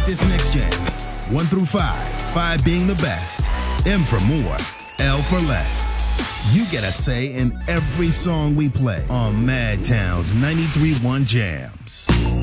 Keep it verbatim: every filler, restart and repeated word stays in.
this next jam. One through five, five being the best. M for more, L for less. You get a say in every song we play on Madtown's ninety-three point one Jams.